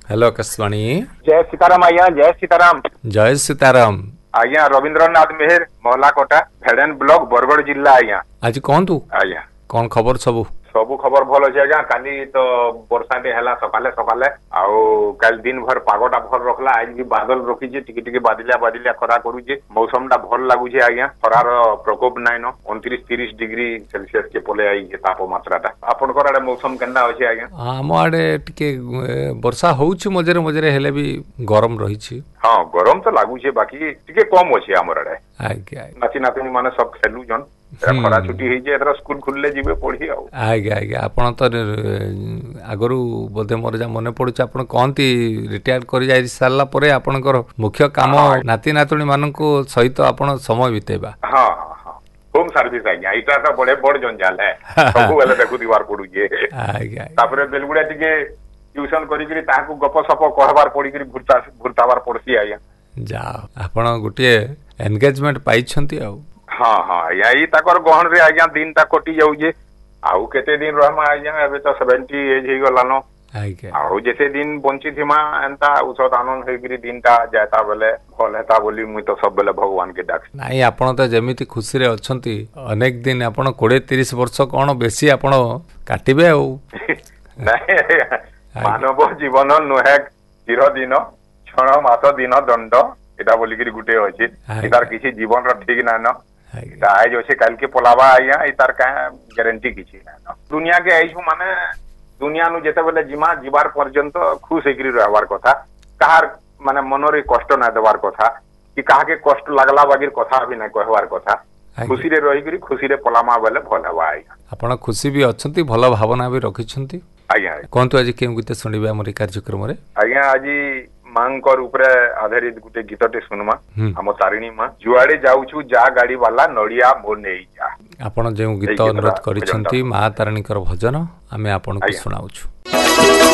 Hello Akashvani. जय सीताराम आज्ञा, जय सीताराम। जय सीताराम आज्ञा रविंद्रनाथ मेहर महलाकोटा भेड़ेन ब्लॉक बरगढ़ जिला आज्ञा। आज कौन तू आज्ञा कौन खबर सबू सबू खबर भल अच्छे आज्ञा। काली तो वर्षा टे है सकाले सकाले कल दिन भर पागटा भल रखला। आज भी बादल रखी टिके बादिलिया बादिलिया खरा करूचे। मौसम टा भल लगुचे आज्ञा। खरार प्रकोप नाइन 29-30 डिग्री सेल्सियस के पले आई तापमात्रा टा। आपनकर आडे मौसम केनता अछि आज्ञा? आम आडे टिके वर्षा होउछि मझरे मझरे हेले भी गरम रही। हाँ गरम तो लगुचे बाकी टिके कम अच्छे आमर आडे। आज्ञा नाती नातुणी माने सब खेलुछन। खरा छुट्टी होइजे एथरा स्कूल खुलले जिबे पढ़ी आउ। आज्ञा आज्ञा आपण तो आगरू बोधे मोर जा मने पड़ुछ आपण कहती रिटायर कर जाई सारला परे आपनकर मुख्य काम नाती नातुणी माननको सहित आपण समय बितेबा। हाँ हाँ होम सर्विस आज्ञा। इटा तो बड़े बड़ जंजाल है। सब बेले देखु दिवार पड़ुजे। आज्ञा तापरे बेलगुडा टिके ट्यूशन करिकरी ताहाकू गप सप कहबार पड़िकरी भुरताबार पड़सी आज्ञा। जाओ आपण गुटे एंगेजमेंट पाइछंती आउ। हाँ हाँ यही ताकर गहन रे आज्ञा दिन ता कटि जाउजे। आउ केते दिन रहमा आज्ञा एबे तो 70 एज ही गलानो। आज्ञा आउ जेते दिन बंची थिमा एंता औषध आनंद होइकरी दिन ता जाता बेले भल हेता बोली मुई तो सब बेले भगवान के डाक। नाही आपण तो जेमिति खुशी रे अछंती अनेक दिन आपण 20-30 वर्ष कोन बेसी आपण काटिबे आउ। नहीं मानव जीवन नुहे चिरदिन क्षण मास दिन दंड एटा बोलिकरी गुटे अछि। इतार किछि जीवन र ठीक ना न। आज अच्छे कल के पलावा आज्ञा इतार का गारंटी किछि ना। दुनिया के आइछु माने दुनिया नु जेते बेले जिमा जीवार पर्यंत खुश हेकरी रहबार कथा। कहार माने मनरे कष्ट ना देवार कथा कि कहा के कष्ट लागला बागिर कथा भी ना कहवार कथा। खुशी रे रहिकरी खुशी रे पलामा बेले भल हवा आज्ञा। आपण खुशी भी अछंती भल भावना भी रखिछंती आज्ञा। कोनतो आज केउ गीत सुनिबे हमर कार्यक्रम रे? आज्ञा आज मांकर ऊपर आधारित गुटे गीतटे सुनमा। हम तारिणी मां जुआड़े जाउछु जा गाड़ी वाला नड़िया मो नेई जा। आपण जे गीत अनुरोध करिसंती मां तारिणी कर भजन आमे आपण को सुनाउछु।